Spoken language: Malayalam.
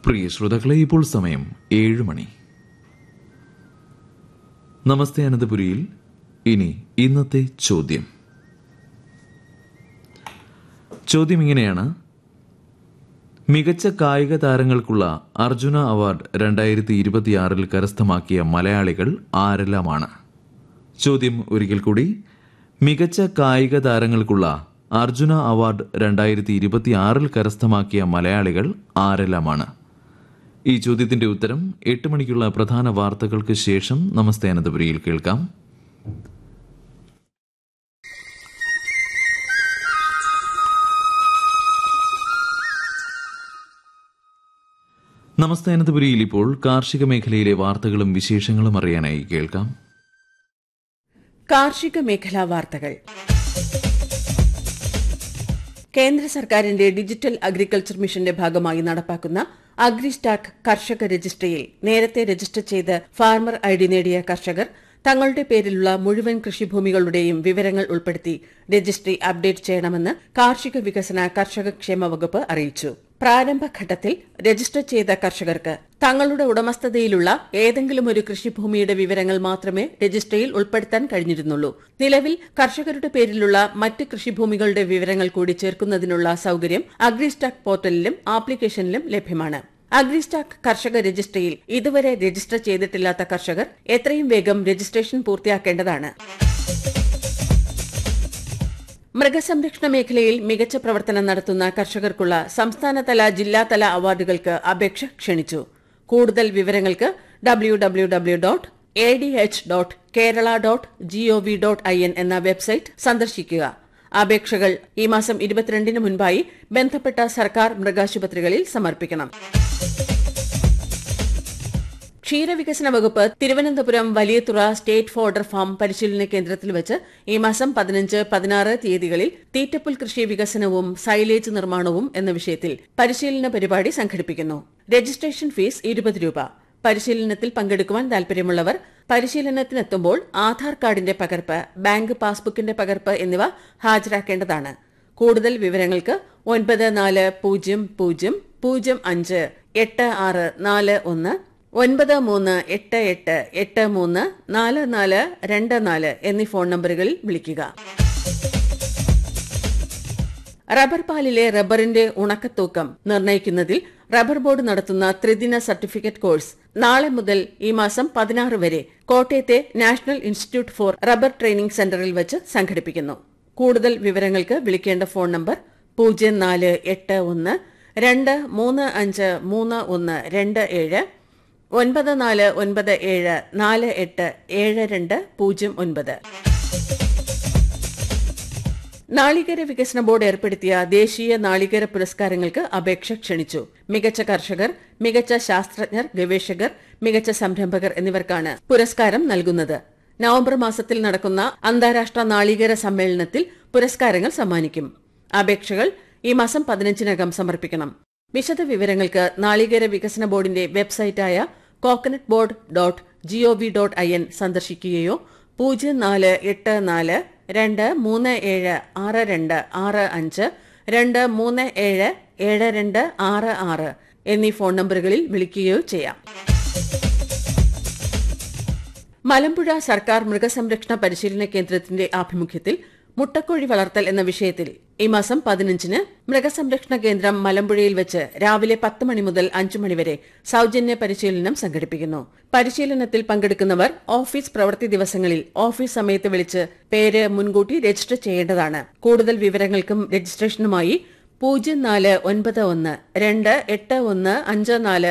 പ്രിയ ശ്രോതാക്കളെ, ഇപ്പോൾ സമയം 7 മണി. നമസ്തേ അനന്തപുരിയിൽ ഇനി ഇന്നത്തെ ചോദ്യം ഇങ്ങനെയാണ്. മികച്ച കായിക താരങ്ങൾക്കുള്ള അർജുന അവാർഡ് 2026 കരസ്ഥമാക്കിയ മലയാളികൾ ആരെല്ലാമാണ്? ചോദ്യം ഒരിക്കൽ കൂടി. മികച്ച കായിക താരങ്ങൾക്കുള്ള അർജുന അവാർഡ് 2026 കരസ്ഥമാക്കിയ മലയാളികൾ ആരെല്ലാമാണ്? ഈ ചോദ്യത്തിന്റെ ഉത്തരം 8 മണിക്കുള്ള പ്രധാന വാർത്തകൾക്ക് ശേഷം നമസ്തേ അനന്തപുരിയിൽ കേൾക്കാം. നമസ്തേ അനന്തപുരിയിൽ ഇപ്പോൾ കാർഷിക മേഖലയിലെ വാർത്തകളും വിശേഷങ്ങളും അറിയാനായി കേൾക്കാം. കാർഷിക മേഖലാ വാർത്തകൾ. കേന്ദ്ര സർക്കാരിന്റെ ഡിജിറ്റൽ അഗ്രികൾച്ചർ മിഷന്റെ ഭാഗമായി നടപ്പാക്കുന്ന അഗ്രിസ്റ്റാക്ക് കർഷക രജിസ്ട്രിയിൽ നേരത്തെ രജിസ്റ്റർ ചെയ്ത് ഫാർമർ ഐഡി നേടിയ കർഷകർ തങ്ങളുടെ പേരിലുള്ള മുഴുവൻ കൃഷിഭൂമികളുടെയും വിവരങ്ങൾ ഉൾപ്പെടുത്തി രജിസ്ട്രി അപ്ഡേറ്റ് ചെയ്യണമെന്ന് കാർഷിക വികസന കർഷക ക്ഷേമ വകുപ്പ് അറിയിച്ചു. പ്രാരംഭഘട്ടത്തിൽ രജിസ്റ്റർ ചെയ്ത കർഷകർക്ക് തങ്ങളുടെ ഉടമസ്ഥതയിലുള്ള ഏതെങ്കിലും ഒരു കൃഷിഭൂമിയുടെ വിവരങ്ങൾ മാത്രമേ രജിസ്ട്രിയിൽ ഉൾപ്പെടുത്താൻ കഴിഞ്ഞിരുന്നുള്ളൂ. നിലവിൽ കർഷകരുടെ പേരിലുള്ള മറ്റ് കൃഷിഭൂമികളുടെ വിവരങ്ങൾ കൂടി ചേർക്കുന്നതിനുള്ള സൌകര്യം അഗ്രിസ്റ്റാക്ക് പോർട്ടലിലും ആപ്ലിക്കേഷനിലും ലഭ്യമാണ്. അഗ്രിസ്റ്റാക്ക് കർഷക രജിസ്ട്രിയിൽ ഇതുവരെ രജിസ്റ്റർ ചെയ്തിട്ടില്ലാത്ത കർഷകർ എത്രയും വേഗം രജിസ്ട്രേഷൻ പൂർത്തിയാക്കേണ്ടതാണ്. മൃഗസംരക്ഷണ മേഖലയിൽ മികച്ച പ്രവർത്തനം നടത്തുന്ന കർഷകർക്കുള്ള സംസ്ഥാനതല ജില്ലാതല അവാർഡുകൾക്ക് അപേക്ഷ ക്ഷണിച്ചു. കൂടുതൽ വിവരങ്ങൾക്ക് www.adh.kerala.gov.in എന്ന വെബ്സൈറ്റ് സന്ദർശിക്കുക. അപേക്ഷകൾ ഈ മാസം 22 മുൻപായി ബന്ധപ്പെട്ട സർക്കാർ മൃഗാശുപത്രികളിൽ സമർപ്പിക്കണം. ക്ഷീരവികസന വകുപ്പ് Thiruvananthapuram Valiyathura state fodder farm പരിശീലന കേന്ദ്രത്തിൽ വെച്ച് ഈ മാസം 15, 16 തീയതികളിൽ തീറ്റപ്പുൽ കൃഷി വികസനവും സൈലേജ് നിർമ്മാണവും എന്ന വിഷയത്തിൽ പരിശീലന പരിപാടി സംഘടിപ്പിക്കുന്നു. രജിസ്ട്രേഷൻ ഫീസ് 20 രൂപ. പരിശീലനത്തിൽ പങ്കെടുക്കുവാൻ താൽപര്യമുള്ളവർ പരിശീലനത്തിനെത്തുമ്പോൾ ആധാർ കാർഡിന്റെ പകർപ്പ്, ബാങ്ക് പാസ്ബുക്കിന്റെ പകർപ്പ് എന്നിവ ഹാജരാക്കേണ്ടതാണ്. കൂടുതൽ വിവരങ്ങൾക്ക് 9400058641 9388834424 എന്നീ ഫോൺ നമ്പറുകളിൽ വിളിക്കുക. റബ്ബർ പാലിലെ റബ്ബറിന്റെ ഉണക്കത്തൂക്കം നിർണ്ണയിക്കുന്നതിൽ റബ്ബർ ബോർഡ് നടത്തുന്ന ത്രിദിന സർട്ടിഫിക്കറ്റ് കോഴ്സ് നാളെ മുതൽ ഈ മാസം 16 വരെ കോട്ടയത്തെ national institute four rubber training സെന്ററിൽ വെച്ച് സംഘടിപ്പിക്കുന്നു. കൂടുതൽ വിവരങ്ങൾക്ക് വിളിക്കേണ്ട ഫോൺ നമ്പർ 048123533127 9497487209. നാളികേര വികസന ബോർഡ് ഏർപ്പെടുത്തിയ ദേശീയ നാളികേര പുരസ്കാരങ്ങൾക്ക് അപേക്ഷ ക്ഷണിച്ചു. മികച്ച കർഷകർ, മികച്ച ശാസ്ത്രജ്ഞർ, ഗവേഷകർ, മികച്ച സംരംഭകർ എന്നിവർക്കാണ് പുരസ്കാരം നൽകുന്നത്. നവംബർ മാസത്തിൽ നടക്കുന്ന അന്താരാഷ്ട്ര നാളികേര സമ്മേളനത്തിൽ പുരസ്കാരങ്ങൾ സമ്മാനിക്കും. അപേക്ഷകൾ ഈ മാസം 15 സമർപ്പിക്കണം. വിശദ വിവരങ്ങൾക്ക് നാളികേര വികസന ബോർഡിന്റെ വെബ്സൈറ്റായ coconutboard.gov.in സന്ദർശിക്കുകയോ 0484237625 2377266 എന്നീ ഫോൺ നമ്പറുകളിൽ വിളിക്കുകയോ ചെയ്യാം. മലമ്പുഴ സർക്കാർ മൃഗസംരക്ഷണ പരിശീലന കേന്ദ്രത്തിന്റെ ആഭിമുഖ്യത്തിൽ മുട്ടക്കോഴി വളർത്തൽ എന്ന വിഷയത്തിൽ ഈ മാസം 15 മൃഗസംരക്ഷണ കേന്ദ്രം മലമ്പുഴയിൽ വെച്ച് രാവിലെ 10 മണി മുതൽ 5 മണി വരെ സൌജന്യ പരിശീലനം സംഘടിപ്പിക്കുന്നു. പരിശീലനത്തിൽ പങ്കെടുക്കുന്നവർ ഓഫീസ് പ്രവൃത്തി ദിവസങ്ങളിൽ ഓഫീസ് സമയത്ത് വിളിച്ച് പേര് മുൻകൂട്ടി രജിസ്റ്റർ ചെയ്യേണ്ടതാണ്. കൂടുതൽ വിവരങ്ങൾക്കും രജിസ്ട്രേഷനുമായി 0491281544